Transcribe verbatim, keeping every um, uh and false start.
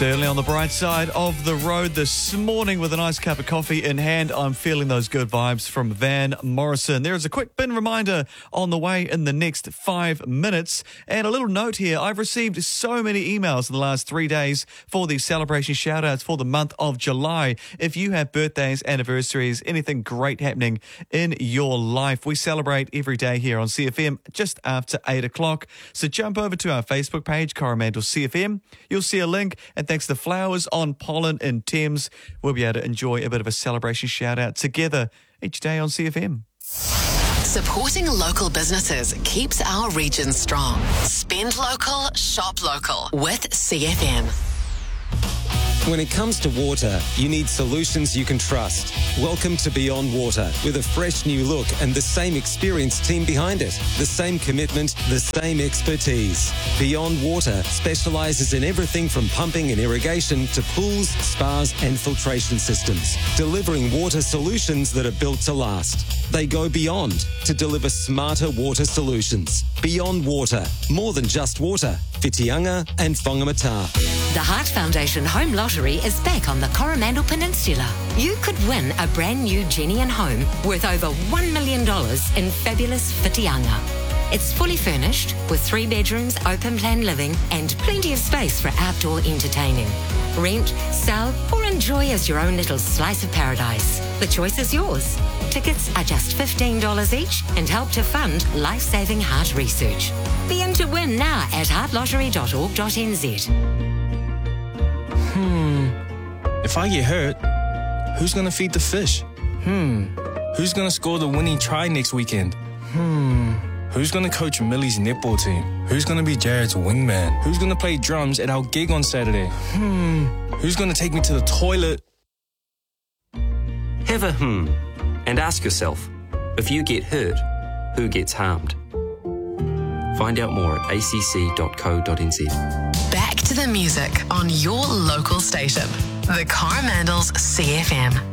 Certainly on the bright side of the road this morning with a nice cup of coffee in hand. I'm feeling those good vibes from Van Morrison. There is a quick bin reminder on the way in the next five minutes. And a little note here, I've received so many emails in the last three days for these celebration shout-outs for the month of July. If you have birthdays, anniversaries, anything great happening in your life, we celebrate every day here on C F M just after eight o'clock. So jump over to our Facebook page, Coromandel C F M. You'll see a link, and thanks to Flowers on Pollen in Thames, we'll be able to enjoy a bit of a celebration shout-out together each day on C F M. Supporting local businesses keeps our region strong. Spend local, shop local with C F M. When it comes to water, you need solutions you can trust. Welcome to Beyond Water, with a fresh new look and the same experienced team behind it. The same commitment, the same expertise. Beyond Water specialises in everything from pumping and irrigation to pools, spas and filtration systems, delivering water solutions that are built to last. They go beyond to deliver smarter water solutions. Beyond Water, more than just water. Whitianga and Whangamata. The Heart Foundation Home Lottery is back on the Coromandel Peninsula. You could win a brand new Genian home worth over one million dollars in fabulous Whitianga. It's fully furnished with three bedrooms, open plan living and plenty of space for outdoor entertaining. Rent, sell or enjoy as your own little slice of paradise. The choice is yours. Tickets are just fifteen dollars each and help to fund life-saving heart research. Be in to win now at heart lottery dot org dot n z. Hmm. If I get hurt, who's gonna feed the fish? Hmm. Who's gonna score the winning try next weekend? Hmm. Who's gonna coach Millie's netball team? Who's gonna be Jared's wingman? Who's gonna play drums at our gig on Saturday? Hmm. Who's gonna take me to the toilet? Have a hmm and ask yourself, if you get hurt, who gets harmed? Find out more at a c c dot co dot n z. Back to the music on your local station. The Coromandel's C F M.